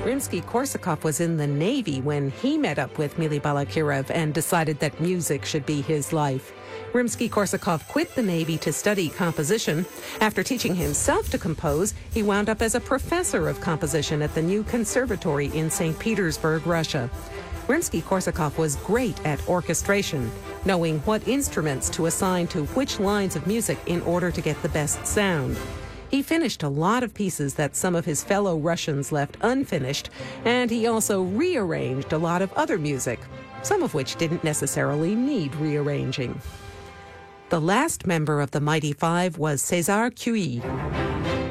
Rimsky-Korsakov was in the Navy when he met up with Mily Balakirev and decided that music should be his life. Rimsky-Korsakov quit the Navy to study composition. After teaching himself to compose, he wound up as a professor of composition at the new conservatory in St. Petersburg, Russia. Rimsky-Korsakov was great at orchestration, knowing what instruments to assign to which lines of music in order to get the best sound. He finished a lot of pieces that some of his fellow Russians left unfinished, and he also rearranged a lot of other music, some of which didn't necessarily need rearranging. The last member of the Mighty Five was César Cui.